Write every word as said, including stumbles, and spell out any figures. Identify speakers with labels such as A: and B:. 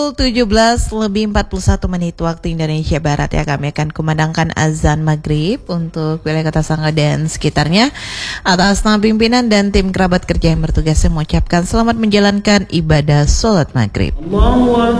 A: tujuh belas lebih empat puluh satu menit waktu Indonesia Barat ya. Kami akan kumandangkan azan maghrib untuk wilayah Kota Sangga dan sekitarnya. Atas nama pimpinan dan tim kerabat kerja yang bertugas, saya mengucapkan selamat menjalankan ibadah sholat maghrib.